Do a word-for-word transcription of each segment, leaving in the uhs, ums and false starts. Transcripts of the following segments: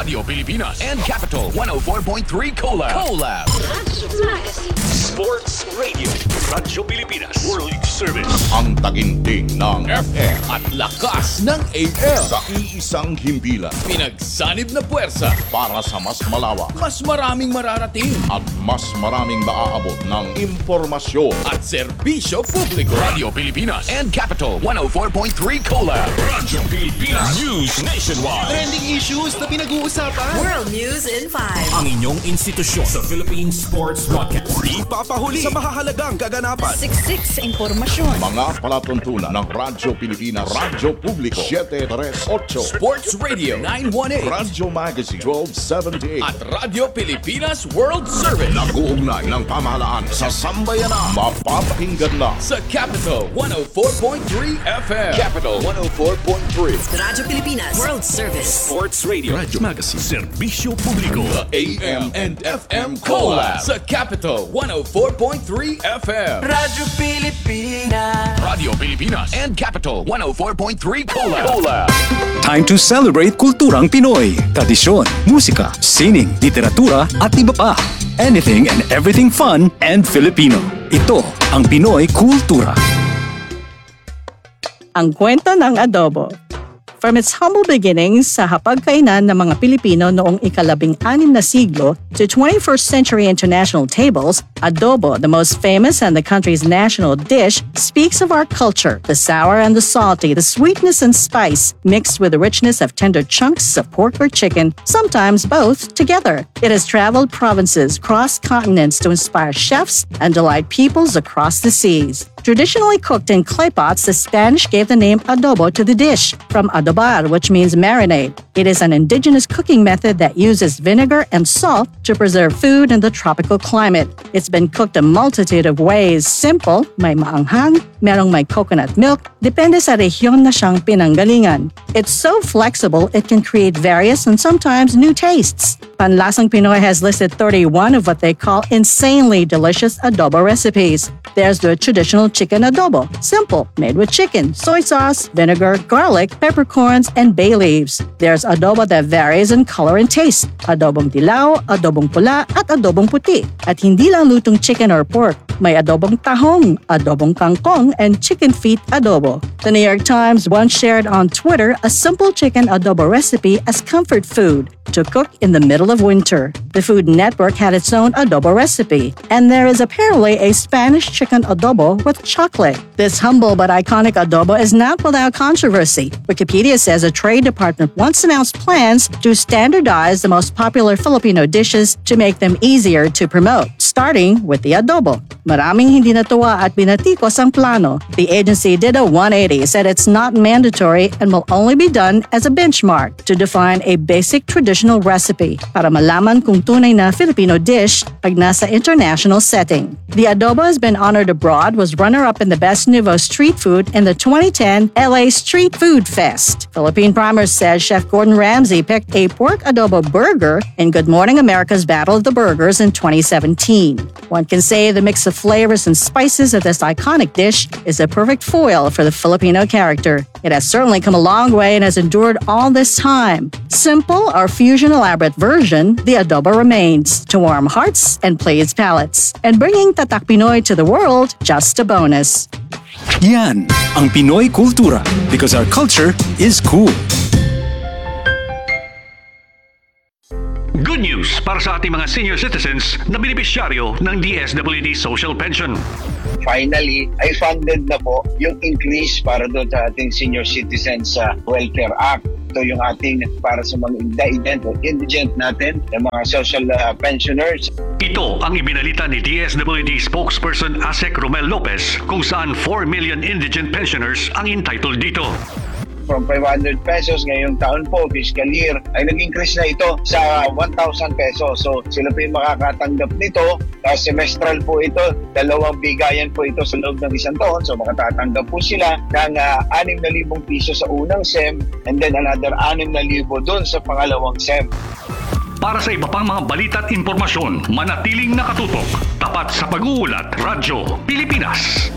Radio Pilipinas and Capital one oh four point three Collab. Collab. Sports Radio. Radyo Pilipinas. World Service. Ang taginting ng F M at lakas ng A M. sa iisang himpilan Pinagsanib na puwersa para sa mas malawak mas maraming mararating at mas maraming maaabot ng impormasyon. at serbisyo publiko. Radio Pilipinas and Capital one oh four point three Collab. Radyo Pilipinas. News Nationwide. Trending issues na pinag-uusapan. World News in five. Ang inyong institusyon sa Philippine Sports Broadcast. Di papahuli sa mahahalagang kaganapan. Siksik sa impormasyon. Mga palatuntunan ng Radyo Pilipinas, Radyo Publiko seven thirty-eight, Sports Radio nine eighteen Radyo Magazine twelve seventy-eight, at Radio Pilipinas World Service nag-uugnay ng pamahalaan sa sambayanan. Mapapakinggan na sa Capital one oh four point three F M. Capital one oh four point three. Radyo Pilipinas World Service. Sports Radio. Radyo Magazine. Serbisyo publiko. A M and F M Collab sa Capital one oh four point three F M. Radyo Pilipinas. Radio Pilipinas and Capital one oh four point three Collab. Collab. Time to celebrate kulturang Pinoy, tradisyon, musika, sining, literatura at iba pa. Anything and everything fun and Filipino. Ito ang Pinoy Kultura. Ang kwento ng adobo. From its humble beginnings sa hapagkainan ng mga Pilipino noong ikalabing anim na siglo to twenty-first century international tables, adobo, the most famous and the country's national dish, speaks of our culture, the sour and the salty, the sweetness and spice, mixed with the richness of tender chunks of pork or chicken, sometimes both together. It has traveled provinces, crossed continents to inspire chefs and delight peoples across the seas. Traditionally cooked in clay pots, the Spanish gave the name adobo to the dish, from adobar, which means marinade. It is an indigenous cooking method that uses vinegar and salt to preserve food in the tropical climate. It's been cooked a multitude of ways. Simple, may maanghang, merong may coconut milk, depende sa rehiyon na siyang pinanggalingan. It's so flexible, it can create various and sometimes new tastes. Panlasang Pinoy has listed thirty-one of what they call insanely delicious adobo recipes. There's the traditional chicken adobo, simple, made with chicken, soy sauce, vinegar, garlic, peppercorns, and bay leaves. There's adobo that varies in color and taste, adobong dilaw, adobong pula, at adobong puti. At hindi lang lutong chicken or pork, may adobong tahong, adobong kangkong, and chicken feet adobo. The New York Times once shared on Twitter a simple chicken adobo recipe as comfort food to cook in the middle of winter. The Food Network had its own adobo recipe, and there is apparently a Spanish chicken adobo with chocolate. This humble but iconic adobo is not without controversy. Wikipedia says a trade department once announced plans to standardize the most popular Filipino dishes to make them easier to promote, starting with the adobo. Maraming hindi natuwa at binatikos ang plano. The agency did a one eighty, said it's not mandatory and will only be done as a benchmark to define a basic traditional recipe para malaman kung tunay na Filipino dish pag nasa international setting. The adobo has been honored abroad, was runner-up in the Best Nouveau Street Food in the twenty ten L A Street Food Fest. Philippine Primers says Chef Gordon Ramsay picked a pork adobo burger in Good Morning America's Battle of the Burgers in twenty seventeen. One can say the mix of flavors and spices of this iconic dish is a perfect foil for the Filipino character. It has certainly come a long way and has endured all this time. Simple or fusion elaborate version, the adobo remains to warm hearts and please palates. And bringing Tatak Pinoy to the world, just a bonus. Yan ang Pinoy Kultura, because our culture is cool. Good news para sa ating mga senior citizens na benepisyaryo ng D S W D Social Pension. Finally, ay funded na po yung increase para doon sa ating Senior Citizens uh, Welfare Act. Ito yung ating para sa mga indigent, indigent natin, yung mga social uh, pensioners. Ito ang ibinalita ni D S W D spokesperson Asek Romel Lopez kung saan four million indigent pensioners ang entitled dito. From five hundred pesos ngayong taon po, fiscal year, ay nag-increase na ito sa one thousand pesos. So sila po yung makakatanggap nito. Uh, semestral po ito, dalawang bigayan po ito sa loob ng isang taon. So makatatanggap po sila ng uh, six thousand piso sa unang S E M and then another six thousand doon sa pangalawang S E M. Para sa iba pang mga balita at impormasyon, manatiling nakatutok. Tapat sa pag-uulat, Radyo Pilipinas.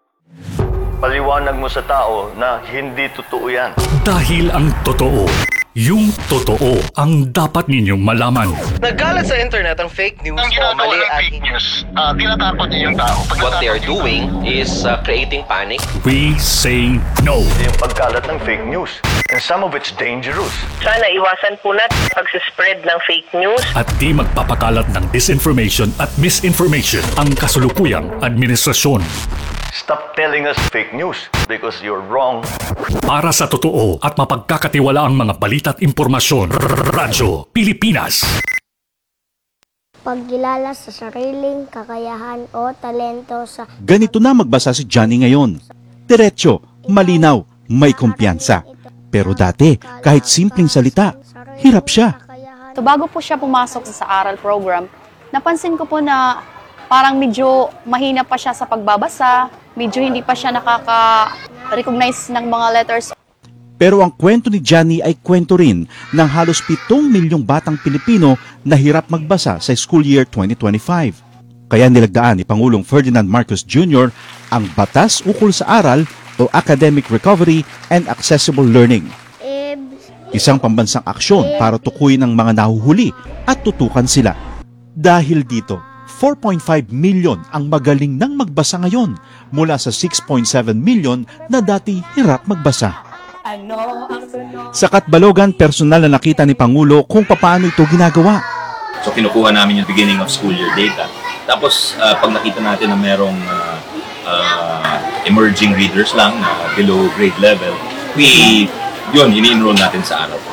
Paliwanag mo sa tao na hindi totoo yan. Dahil ang totoo, Yung totoo ang dapat ninyong malaman. Nagkalat sa internet ang fake news Ang o ginagawa mali ng at fake news, uh, tinatakot niyo yung tao. Pag what they are doing is uh, creating panic. We say no. Yung pagkalat ng fake news, and some of it's dangerous. Sana iwasan po natin pag-spread ng fake news. At di magpapakalat ng disinformation at misinformation ang kasulukuyang administrasyon. Stop telling us fake news because you're wrong. Para sa totoo at mapagkakatiwala ang mga balita at impormasyon, Radyo Pilipinas. Pagkilala sa sariling kakayahan o talento sa... Ganito na magbasa si Johnny ngayon. Diretso, malinaw, may kumpiyansa. Pero dati, kahit simpleng salita, hirap siya. So bago po siya pumasok sa aral program, napansin ko po na parang medyo mahina pa siya sa pagbabasa, medyo hindi pa siya nakaka-recognize ng mga letters. Pero ang kwento ni Johnny ay kwento rin ng halos pitong milyong batang Pilipino na hirap magbasa sa school year twenty twenty-five. Kaya nilagdaan ni Pangulong Ferdinand Marcos Junior ang Batas Ukol sa Aral o Academic Recovery and Accessible Learning. Isang pambansang aksyon para tukuyin ang mga nahuhuli at tutukan sila. Dahil dito, four point five million ang magaling nang magbasa ngayon mula sa six point seven million na dati hirap magbasa. Sa Katbalogan, personal na nakita ni Pangulo kung paano ito ginagawa. So kinukuha namin yung beginning of school year data. Tapos uh, pag nakita natin na merong uh, uh, emerging readers lang na below grade level, we, yun, ini-enroll natin sa araw.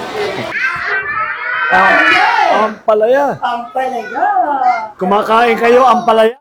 Ampalaya. Ampalaya. Kumakain kayo, ampalaya.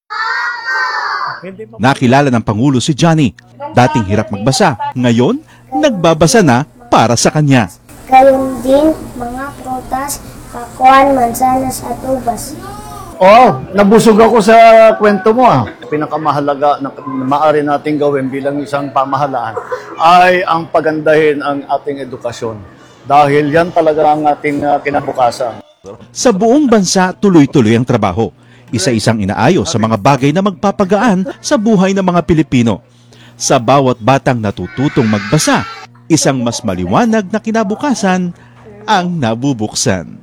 Nakilala ng Pangulo si Johnny. Dating hirap magbasa, ngayon nagbabasa na para sa kanya. Gayon din mga prutas, kakuan, mansanas at ubas. Oo, nabusog ako sa kwento mo ah. Pinakamahalaga na maaari nating gawin bilang isang pamahalaan ay ang pagandahin ang ating edukasyon. Dahil yan talaga ang ating uh, kinabukasan. Sa buong bansa, tuloy-tuloy ang trabaho. Isa-isang inaayos sa mga bagay na magpapagaan sa buhay ng mga Pilipino. Sa bawat batang natututong magbasa, isang mas maliwanag na kinabukasan ang nabubuksan.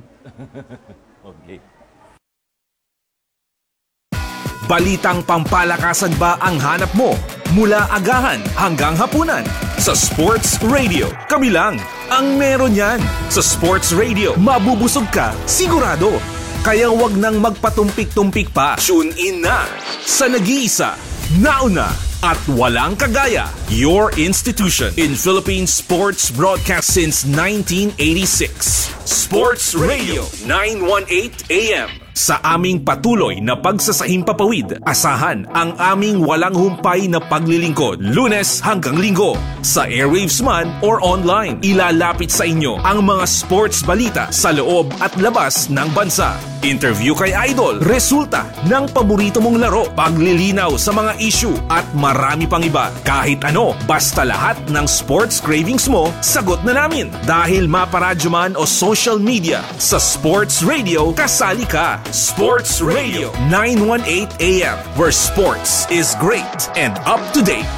Balitang pampalakasan ba ang hanap mo? Mula agahan hanggang hapunan sa Sports Radio. Kami lang ang meron yan. Sa Sports Radio, mabubusog ka, sigurado. Kaya wag nang magpatumpik-tumpik pa. Tune in na sa nag-iisa, nauna, at walang kagaya, your institution in Philippine sports broadcast since nineteen eighty-six. Sports Radio nine eighteen A M. Sa aming patuloy na pagsasahimpapawid, asahan ang aming walang humpay na paglilingkod, Lunes hanggang Linggo. Sa airwaves man or online, ilalapit sa inyo ang mga sports balita sa loob at labas ng bansa. Interview kay Idol, resulta ng paborito mong laro, paglilinaw sa mga issue at marami pang iba. Kahit ano, basta lahat ng sports cravings mo, sagot na namin. Dahil maparadyo man o social media, sa Sports Radio, kasali ka. Sports Radio nine eighteen A M, where sports is great and up to date.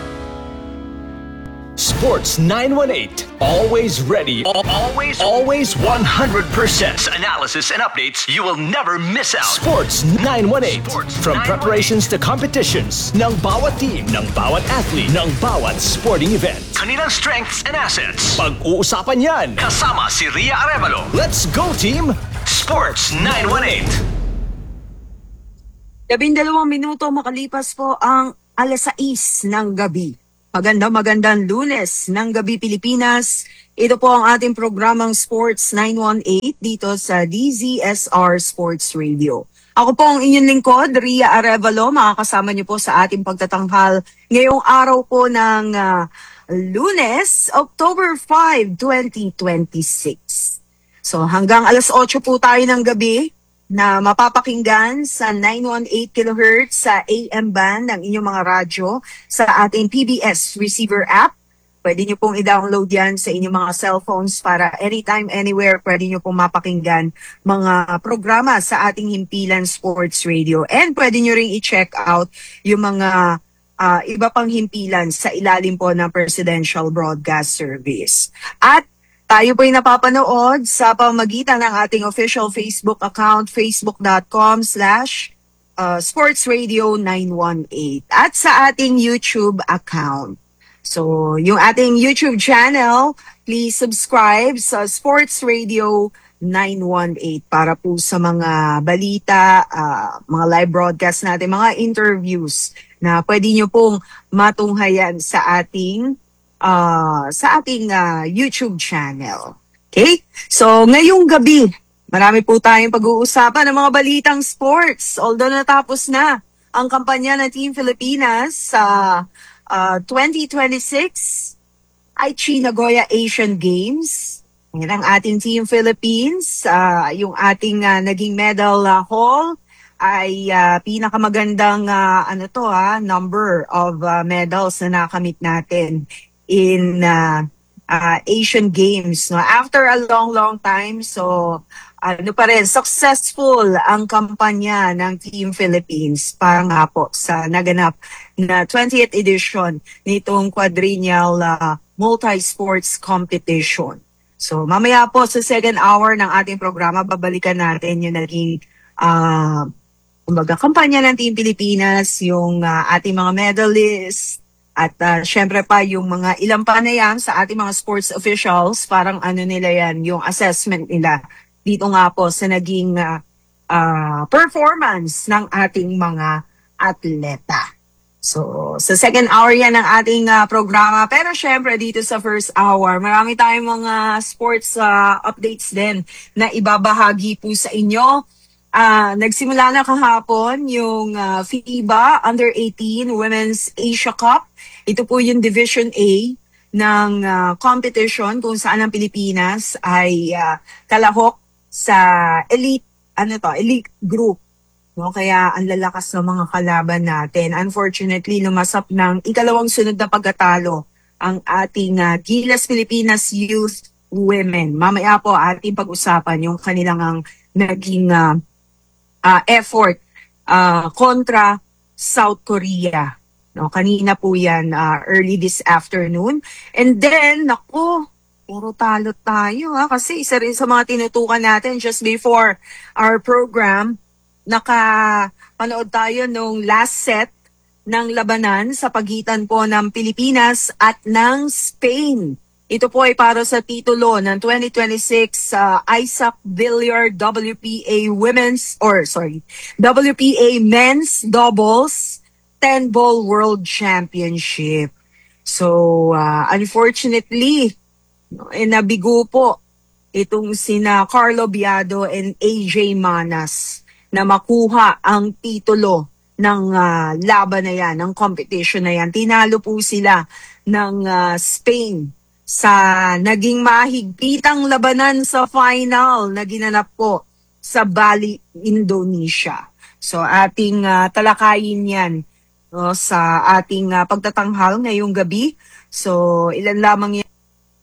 Sports nine eighteen, always ready, always, always one hundred percent analysis and updates you will never miss out. Sports nine eighteen, from preparations to competitions, ng bawat team, ng bawat athlete, ng bawat sporting event. Kanilang strengths and assets. Pag-uusapan yan. Kasama si Ria Arevalo. Let's go team! Sports nine eighteen. Labindalawang minuto makalipas po ang alas sais ng gabi. Magandang magandang Lunes ng gabi Pilipinas. Ito po ang ating programang Sports nine eighteen dito sa D Z S R Sports Radio. Ako po ang inyong lingkod, Ria Arevalo. Makakasama niyo po sa ating pagtatanghal ngayong araw po ng uh, Lunes, October fifth, twenty twenty-six. So hanggang alas otso po tayo ng gabi na mapapakinggan sa nine eighteen kilohertz sa A M band ng inyong mga radyo sa ating P B S receiver app. Pwede nyo pong i-download yan sa inyong mga cellphones para anytime, anywhere, pwede nyo pong mapakinggan mga programa sa ating Himpilan Sports Radio. And pwede nyo ring i-check out yung mga uh, iba pang himpilan sa ilalim po ng Presidential Broadcast Service. At Tayo po'y napapanood sa pamamagitan ng ating official Facebook account, facebook.com slash sportsradio nine one eight at sa ating YouTube account. So, yung ating YouTube channel, please subscribe sa Sports Radio nine one eight para po sa mga balita, uh, mga live broadcast natin, mga interviews na pwede nyo pong matunghayan sa ating uh, sa ating uh, YouTube channel. Okay? So, ngayong gabi, marami po tayong pag-uusapan ng mga balitang sports. Although natapos na ang kampanya ng Team Pilipinas sa uh, twenty twenty-six Aichi Nagoya Asian Games. Yan ang ating Team Philippines. Uh, yung ating uh, naging medal uh, haul ay uh, pinakamagandang uh, ano to, ha, number of uh, medals na nakamit natin in uh, uh, Asian Games. No? After a long, long time, so ano pa rin, successful ang kampanya ng Team Philippines para nga po sa naganap na twentieth edition nitong quadrennial uh, multi-sports competition. So mamaya po sa second hour ng ating programa, babalikan natin yung naging uh, kumbaga, kampanya ng Team Pilipinas, yung uh, ating mga medalists, at uh, syempre pa yung mga ilang panayam sa ating mga sports officials, parang ano nila yan, yung assessment nila dito nga po sa naging uh, uh, performance ng ating mga atleta. So, sa second hour yan ng ating uh, programa. Pero syempre dito sa first hour, marami tayong mga sports uh, updates din na ibabahagi po sa inyo. Uh, nagsimula na kahapon yung uh, FIBA Under eighteen Women's Asia Cup. Ito po yung Division A ng uh, competition kung saan ang Pilipinas ay uh, kalahok sa elite, ano to, elite group. No, kaya ang lalakas ng mga kalaban natin. Unfortunately, lumasap ng ikalawang sunod na pagkatalo ang ating uh, Gilas Pilipinas Youth Women. Mamaya po ating pag-usapan yung kanilang ang naging uh, uh, effort uh, kontra South Korea. No, kanina po yan, uh, early this afternoon. And then, naku, puro talo tayo, ha? Kasi isa rin sa mga tinutukan natin just before our program, nakapanood tayo nung last set ng labanan sa pagitan po ng Pilipinas at ng Spain. Ito po ay para sa titulo ng twenty twenty-six uh, Isaac Villar W P A Women's, or sorry, W P A Men's Doubles ten Ball World Championship. So, uh, unfortunately, eh, nabigo po itong sina Carlo Biado and A J Manas na makuha ang titulo ng uh, laban na yan, ng competition na yan. Tinalo po sila ng uh, Spain sa naging mahigpitang labanan sa final na ginanap po sa Bali, Indonesia. So ating uh, talakayin yan no, sa ating uh, pagtatanghal ngayong gabi. So ilan lamang yan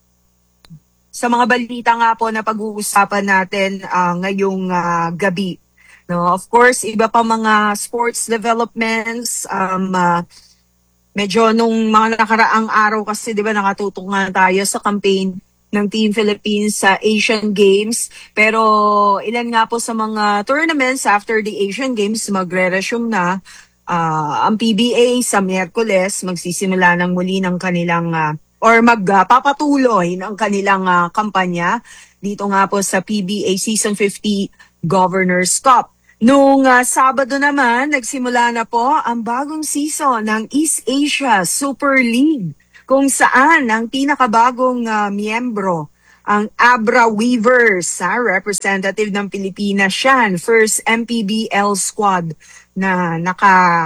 sa mga balita nga po na pag-uusapan natin uh, ngayong uh, gabi. No, of course, iba pa mga sports developments. Um, uh, medyo nung mga nakaraang araw kasi, di ba, nakatutungan tayo sa campaign ng Team Philippines sa Asian Games. Pero ilan nga po sa mga tournaments after the Asian Games, magre-resume na. Uh, ang P B A sa Miyerkules, magsisimula ng muli ng kanilang, uh, or magpapatuloy uh, ng kanilang uh, kampanya dito nga po sa P B A Season fifty Governors Cup. Noong uh, Sabado naman, nagsimula na po ang bagong season ng East Asia Super League kung saan ang pinakabagong uh, miyembro, ang Abra Weavers, ha, representative ng Pilipinas siya, first M P B L squad na naka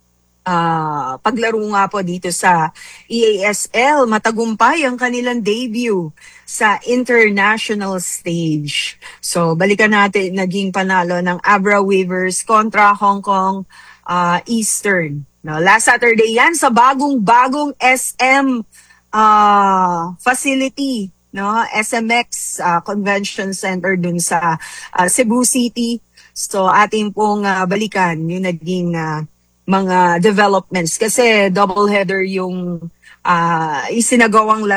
uh, paglaro nga po dito sa E A S L. Matagumpay ang kanilang debut sa international stage. So, balikan natin naging panalo ng Abra Weavers kontra Hong Kong uh, Eastern. No, last Saturday yan sa bagong-bagong S M uh, facility, no, S M X uh, Convention Center dun sa uh, Cebu City. So, ating pong uh, balikan yung naging uh, mga developments. Kasi double header yung uh, isinagawang laro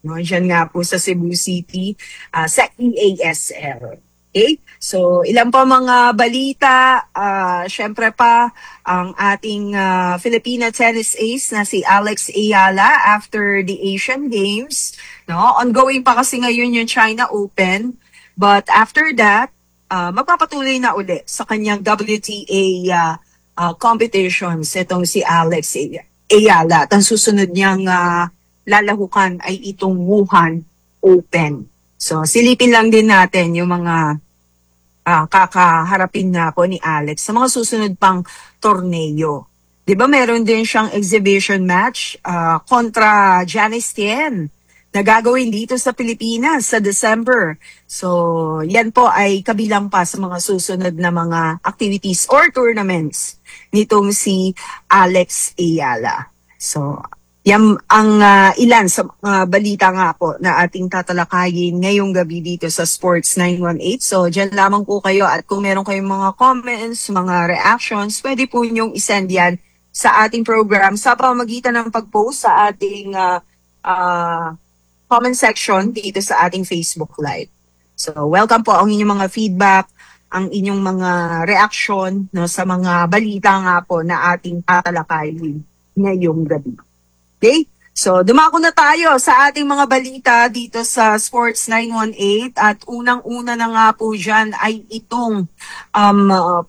No, diyan nga po sa Cebu City, uh, sa E A S L. Okay? So, ilan pa mga balita, uh, syempre pa, ang ating uh, Filipina tennis ace na si Alex Ayala after the Asian Games. No? Ongoing pa kasi ngayon yung China Open. But after that, uh, magpapatuloy na uli sa kanyang W T A uh, uh, competitions itong si Alex Ayala. At ang susunod niyang uh, lalahukan ay itong Wuhan Open. So, silipin lang din natin yung mga uh, kakaharapin nga po ni Alex sa mga susunod pang torneo. Di ba meron din siyang exhibition match uh, kontra Janice Tien na gagawin dito sa Pilipinas sa December. So, yan po ay kabilang pa sa mga susunod na mga activities or tournaments nitong si Alex Ayala. So, yan ang uh, ilan sa uh, balita nga po na ating tatalakayin ngayong gabi dito sa Sports nine one eight. So, dyan lamang po kayo at kung meron kayong mga comments, mga reactions, pwede po nyong isend yan sa ating program sa pamamagitan ng pag-post sa ating uh, uh, comment section dito sa ating Facebook Live. So, welcome po ang inyong mga feedback, ang inyong mga reaction no, sa mga balita nga po na ating tatalakayin ngayong gabi. Okay? So, dumako na tayo sa ating mga balita dito sa Sports nine one eight at unang-una na nga po dyan ay itong um, uh,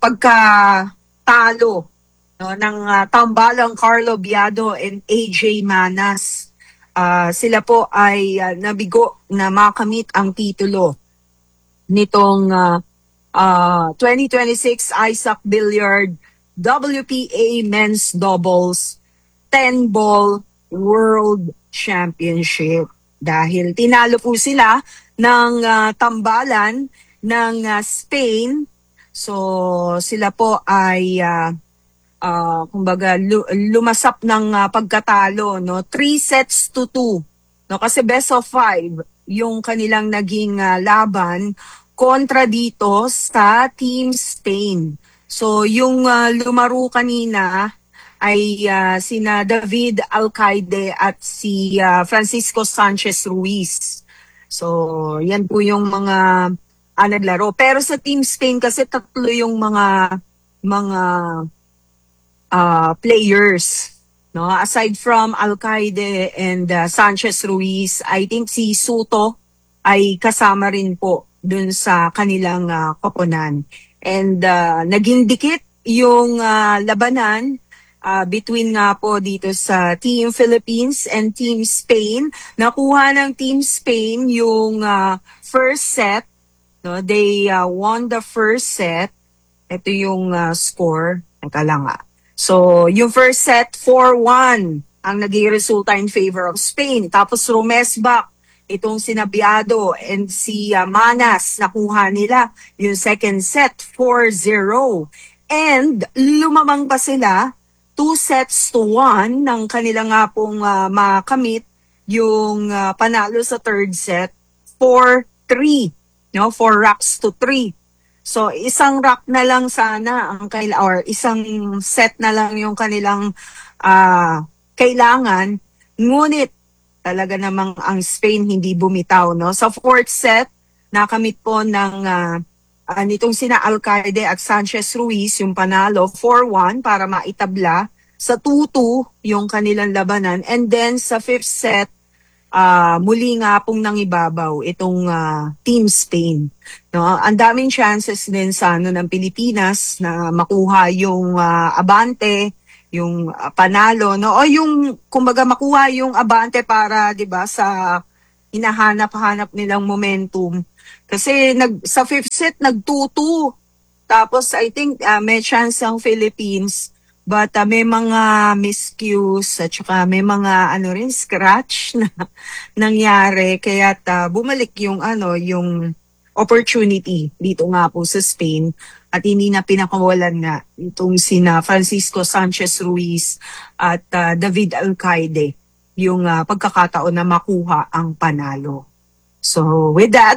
pagkatalo no, ng uh, tambalang Carlo Biado and A J Manas. Uh, sila po ay uh, nabigo na makamit ang titulo nitong uh, uh, twenty twenty-six Isaac Billiard W P A Men's Doubles ten ball World Championship dahil tinalo po sila ng uh, tambalan ng uh, Spain. So sila po ay uh, uh, kumbaga lu- lumasap ng uh, pagkatalo, no, three sets to two. No, kasi best of five yung kanilang naging uh, laban kontra dito sa Team Spain. So yung uh, lumaro kanina ay uh, sina David Alcaide at si uh, Francisco Sanchez Ruiz. So, yan po yung mga uh, naglaro. Pero sa Team Spain kasi tatlo yung mga mga uh, players. No? Aside from Alcaide and uh, Sanchez Ruiz, I think si Soto ay kasama rin po dun sa kanilang uh, koponan. And uh, naging dikit yung uh, labanan Uh, between nga po dito sa Team Philippines and Team Spain. Nakuha ng Team Spain yung uh, first set. No? They uh, won the first set. Ito yung uh, score. Teka lang nga. So, yung first set, four one ang naging resulta in favor of Spain. Tapos rumesback itong sinabiado and si uh, Manas, nakuha nila yung second set, four zero. And lumamang pa sila two sets to one ng kanila nga pong uh, makamit yung uh, panalo sa third set, four three, no? four racks to three. So, isang rack na lang sana ang kaila or isang set na lang yung kanilang uh, kailangan. Ngunit, talaga namang ang Spain hindi bumitaw, no? Sa fourth set, nakamit po ng uh, Uh, nitong sina Alcaide at Sanchez Ruiz yung panalo four one para maitabla. Sa two two yung kanilang labanan. And then sa fifth set, uh, muli nga pong nangibabaw itong uh, Team Spain. No? Ang daming chances din sa ano, ng Pilipinas na makuha yung uh, abante, yung uh, panalo. No? O yung, kumbaga makuha yung abante para, di ba, sa hinahanap-hanap nilang momentum. Kasi nag, sa fifth set, nag two two. Tapos, I think, uh, may chance ang Philippines. But uh, may mga miscues at saka may mga ano rin, scratch na nangyari. Kaya uh, bumalik yung, ano, yung opportunity dito nga po sa Spain. At hindi na pinakawalan nga itong sina Francisco Sanchez Ruiz at uh, David Alcaide yung uh, pagkakataon na makuha ang panalo. So, with that,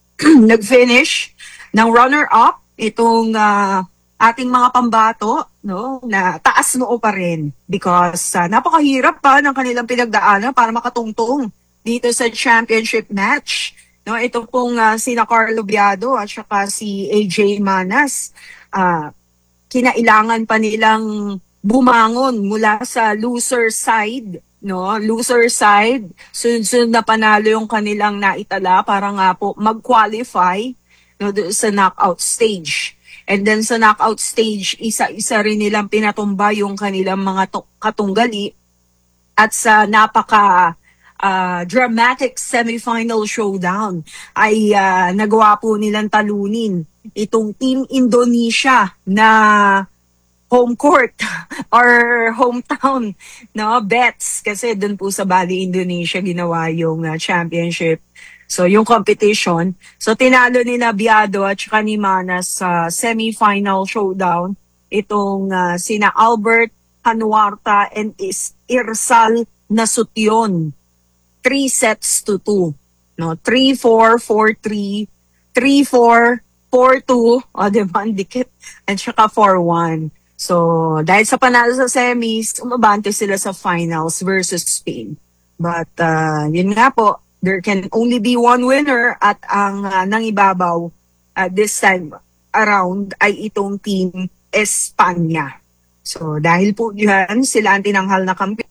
nag-finish ng runner-up itong uh, ating mga pambato, no, na taas noo pa rin because uh, napakahirap pa ng kanilang pinagdaanan para makatungtong dito sa championship match. No, ito pong uh, sina Carlo Biado at saka si A J Manas. Uh, kinailangan pa nilang bumangon mula sa loser side. No, loser side, sunod-sunod na panalo yung kanilang naitala para nga po mag-qualify, no, sa knockout stage. And then sa knockout stage, isa-isa rin nilang pinatumba yung kanilang mga katunggali. At sa napaka uh, dramatic semifinal showdown ay uh, nagawa po nilang talunin itong Team Indonesia na home court or hometown, no, bets, kasi dun po sa Bali, Indonesia ginawa yung uh, championship. So yung competition, so tinalo ni Biado at saka ni Manas sa uh, semi-final showdown itong uh, sina Albert Hanuarta and Is Irsal Nasution. Three sets to two, no, three four, four three, three four, four two, o diba, dikit, at saka four one. So, dahil sa panalo sa semis, umabante sila sa finals versus Spain. But, uh, yun nga po, there can only be one winner at ang uh, nangibabaw uh, this time around ay itong Team Espanya. So, dahil po yan, sila ang tinanghal na kampiyon.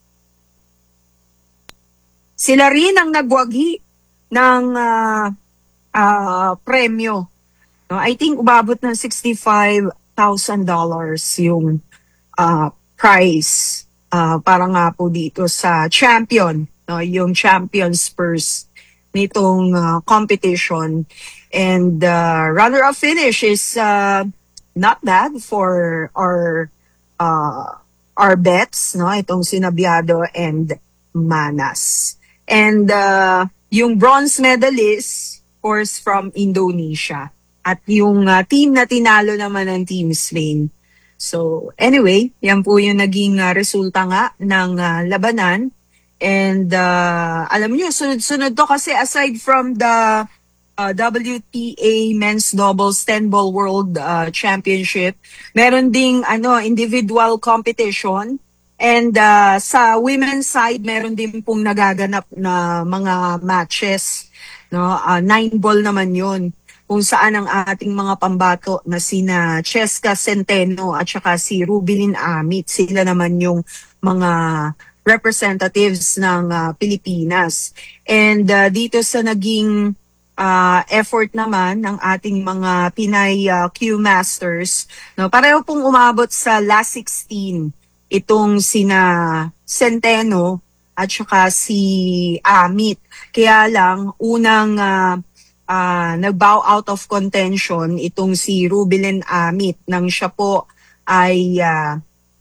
Sila rin ang nagwagi ng uh, uh, premyo. No, I think umabot ng sixty-five thousand dollars yung uh, prize uh, para nga po dito sa champion, no, yung champions purse nitong uh, competition. And uh, runner-up finish is uh, not bad for our uh, our bets, no, itong sina Biado and Manas. And uh, yung bronze medalist, of course, from Indonesia. At yung uh, team na tinalo naman ng Team Spain. So anyway, yan po yung naging uh, resulta nga ng uh, labanan. And uh, alam niyo, sunod-sunod to kasi aside from the uh, W T A Men's Doubles ten Ball World uh, Championship, meron ding ano, individual competition. And uh, sa women's side, meron din pong nagaganap na mga matches. No? Uh, nine ball naman yun, kung saan ang ating mga pambato na sina Cheska Centeno at saka si Rubilin Amit, sila naman yung mga representatives ng uh, Pilipinas. And uh, dito sa naging uh, effort naman ng ating mga Pinay uh, Q Masters, no, pareho pong umabot sa last sixteen itong sina Centeno at saka si Amit. Kaya lang, unang uh, Uh, nag-bow out of contention itong si Rubilin Amit nang siya po ay uh,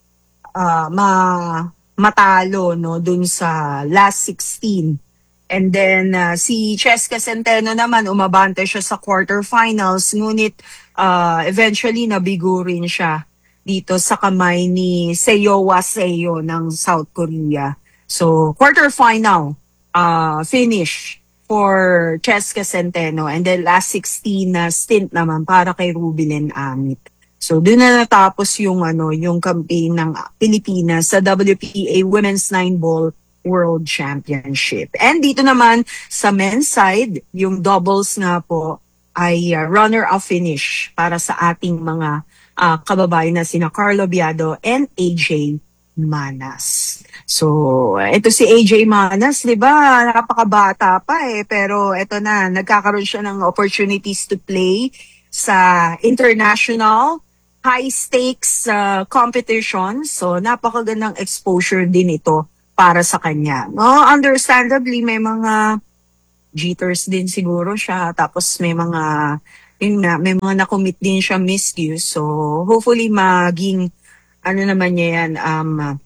uh, ma- matalo, no, dun sa last sixteen. And then uh, si Cheska Centeno naman, umabante siya sa quarterfinals, ngunit uh, eventually nabigo rin siya dito sa kamay ni Seowa Seo ng South Korea. So quarterfinal uh, finish for Cheska Centeno, and then last sixteen na uh, stint naman para kay Rubilin Amit. So doon na natapos yung ano, yung campaign ng Pilipinas sa W P A Women's nine Ball World Championship. And dito naman sa men's side, yung doubles nga po ay uh, runner-up finish para sa ating mga uh, kababayan na sina Carlo Biado and A J Manas. So, ito si A J Manas, di ba? Napakabata pa eh. Pero ito na, nagkakaroon siya ng opportunities to play sa international high-stakes uh, competition. So, napakagandang exposure din ito para sa kanya. No, understandably, may mga jitters din siguro siya. Tapos may mga, yun na, may mga nakomit din siya miscues. So, hopefully maging ano naman niya yan, um,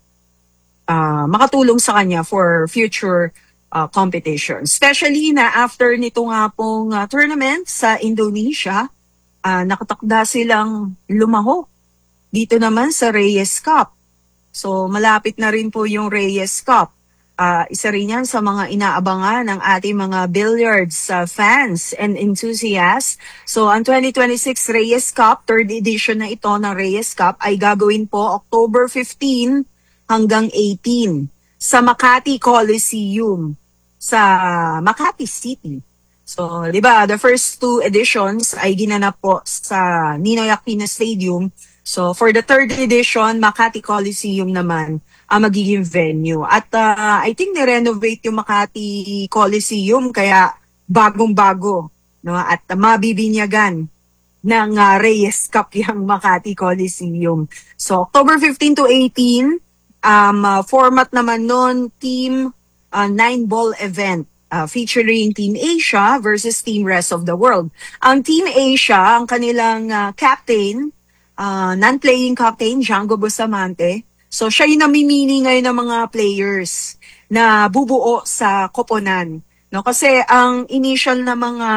uh, makatulong sa kanya for future uh, competition. Especially na after nito nga pong uh, tournament sa Indonesia, uh, nakatakda silang lumaho dito naman sa Reyes Cup. So malapit na rin po yung Reyes Cup. Uh, isa rin yan sa mga inaabangan ng ating mga billiards uh, fans and enthusiasts. So, ang twenty twenty-six Reyes Cup, third edition na ito ng Reyes Cup, ay gagawin po October fifteenth hanggang eighteenth sa Makati Coliseum. sa Makati City. So, di ba, the first two editions ay ginanap po sa Ninoy Aquino Stadium. So, for the third edition, Makati Coliseum naman ang magiging venue. At uh, I think ni-renovate yung Makati Coliseum, kaya bagong-bago, no? At uh, mabibinyagan ng uh, Reyes Cup yung Makati Coliseum. So, October fifteen to eighteen, um, uh, format naman nun, team uh, nine-ball event. Uh, featuring Team Asia versus Team Rest of the World. Ang Team Asia, ang kanilang uh, captain, uh, non-playing captain, Django Bustamante. So siya yung namimili ngayon ng mga players na bubuo sa koponan. No? Kasi ang initial na mga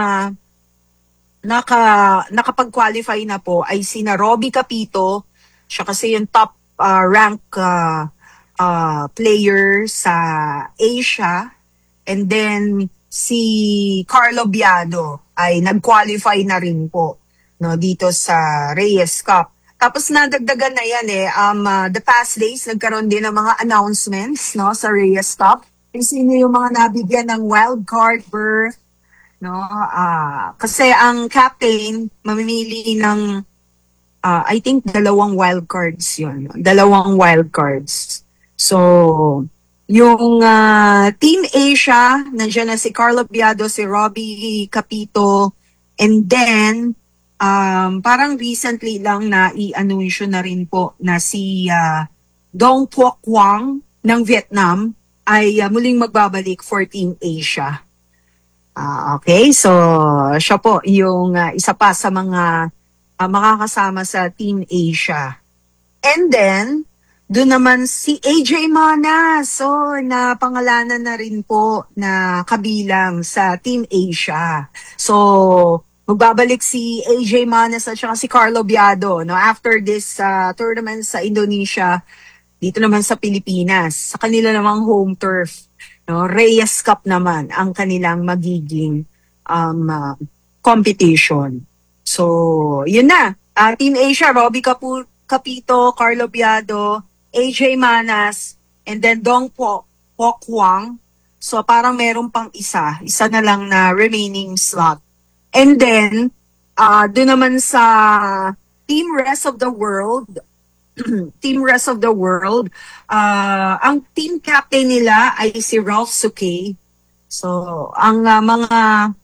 naka, nakapag-qualify na po ay sina Robbie Capito, siya kasi yung top uh, rank uh, uh, player sa Asia. And then, si Carlo Biado ay nag-qualify na rin po, no, dito sa Reyes Cup. Tapos nadagdagan na yan eh. Um, uh, the past days, nagkaroon din ng mga announcements, no, sa Reyes Cup. Yung sino yung mga nabigyan ng wild card berth, no? Uh, kasi ang captain, mamimili ng, uh, I think, dalawang wild cards yun. No? Dalawang wild cards. So, yung uh, Team Asia, nandiyan na si Carlo Biado, si Robbie Capito, and then, um, parang recently lang na i-anunsyo na rin po na si uh, Dong Thuoc Quang ng Vietnam ay uh, muling magbabalik for Team Asia. Uh, okay, so siya po yung uh, isa pa sa mga uh, makakasama sa Team Asia. And then, doon naman si A J Manas, so na pangalanan na rin po na kabilang sa Team Asia. So, magbabalik si A J Manas at saka si Carlo Biado, no, after this uh, tournament sa Indonesia, dito naman sa Pilipinas, sa kanila namang home turf, no, Reyes Cup naman ang kanilang magiging um, uh, competition. So, yun na. Uh, Team Asia, Robbie Capu- Capito, Carlo Biado, A J Manas, and then Dong Thuoc Quang. So parang meron pang isa. Isa na lang na remaining slot. And then, uh, doon naman sa Team Rest of the World, Team Rest of the World, uh, ang team captain nila ay si Ralph Suquet. So, ang uh, mga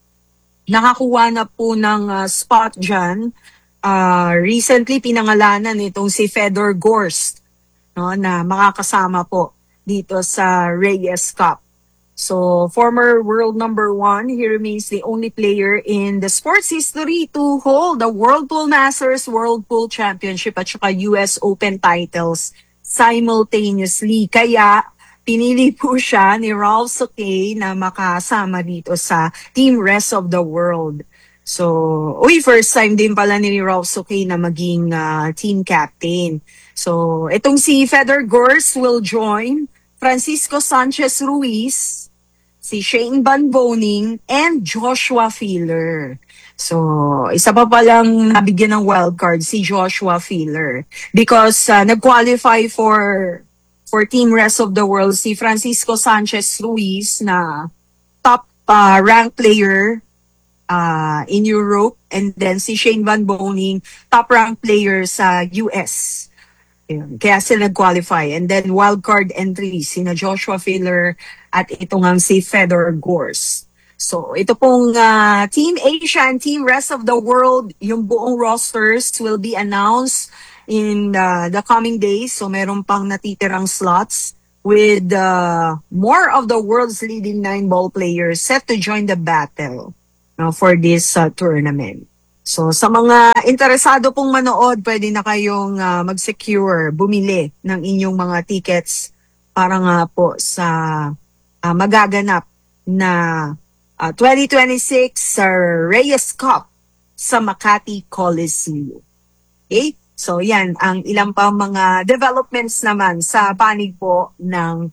nakakuha na po ng uh, spot dyan, uh, recently pinangalanan itong si Fedor Gorst, no, na makakasama po dito sa Reyes Cup. So, former world number one, he remains the only player in the sports history to hold the World Pool Masters, World Pool Championship at saka U S Open titles simultaneously. Kaya, pinili po siya ni Ralph Suquet na makasama dito sa Team Rest of the World. So, uy, first time din pala ni Ralph Suquet na maging uh, team captain. So, itong si Fedor Gorst will join Francisco Sanchez Ruiz, si Shane Van Boening, and Joshua Fieler. So, isa pa palang nabigyan ng wild card si Joshua Fieler because uh, nag-qualify for for Team Rest of the World si Francisco Sanchez Ruiz na top uh, ranked player uh, in Europe, and then si Shane Van Boening, top ranked player sa U S. Yun. Kaya sila nag-qualify. And then wildcard entries, sina Joshua Fieler at ito nga si Fedor Gorst. So ito pong uh, Team Asia and Team Rest of the World, yung buong rosters will be announced in uh, the coming days. So meron pang natitirang slots with uh, more of the world's leading nine-ball players set to join the battle uh, for this uh, tournament. So sa mga interesado pong manood, pwede na kayong uh, mag-secure, bumili ng inyong mga tickets para nga po sa uh, magaganap na uh, twenty twenty-six uh, Reyes Cup sa Makati Coliseum. Okay? So yan ang ilang pang mga developments naman sa panig po ng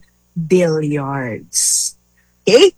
billiards. Okay?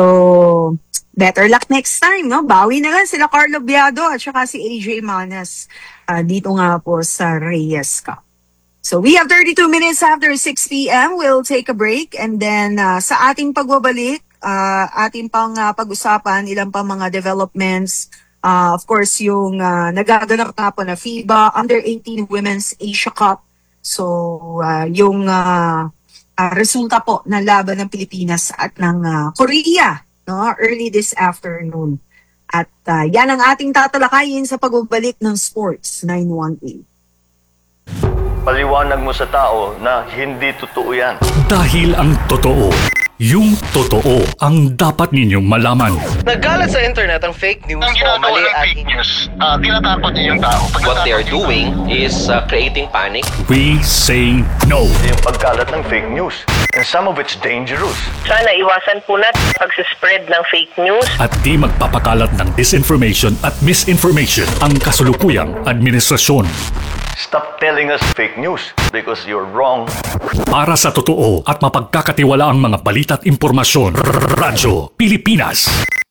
So better luck next time, no? Bawi na lang sila Carlo Biado at saka si A J Manas uh, dito nga po sa Reyes Cup. So we have thirty-two minutes after six p.m. We'll take a break and then uh, sa ating pagbabalik uh, ating pang uh, pag-usapan ilang pang mga developments. Uh, of course, yung uh, nagaganap na po na FIBA Under eighteen Women's Asia Cup. So, uh, yung uh, uh, resulta po ng laban ng Pilipinas at ng uh, Korea, no, early this afternoon. At uh, yan ang ating tatalakayin sa pagbabalik ng Sports nine one eight. Paliwanag mo sa tao na hindi totoo yan. Dahil ang totoo, yung totoo ang dapat ninyong malaman. Nagkalat sa internet ang fake news Ang o ginagawa mali ng at fake news, uh, tinatakot niyo yung tao. Pag what they are natakot doing is uh, creating panic. We say no. Yung pagkalat ng fake news. And some of it's dangerous. Sana iwasan po natin pag-spread ng fake news. At di magpapakalat ng disinformation at misinformation ang kasulukuyang administrasyon. Stop telling us fake news because you're wrong. Para sa totoo at mapagkakatiwalaang mga balita at impormasyon, Radyo Pilipinas.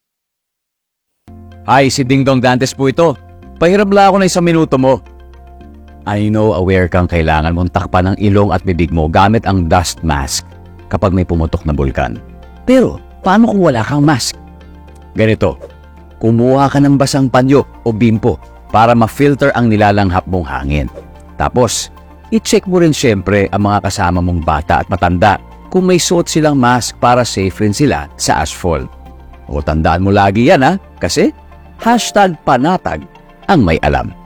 Hi, si Dingdong Dantes po ito. Pahirap lang ako na isang minuto mo. I know aware kang kailangan mong takpan ng ilong at bibig mo gamit ang dust mask kapag may pumutok na bulkan. Pero, paano kung wala kang mask? Ganito, kumuha ka ng basang panyo o bimpo para ma-filter ang nilalanghap mong hangin. Tapos, i-check mo rin syempre ang mga kasama mong bata at matanda kung may suot silang mask para safe rin sila sa asphalt. O tandaan mo lagi yan ha, kasi hashtag panatag ang may alam.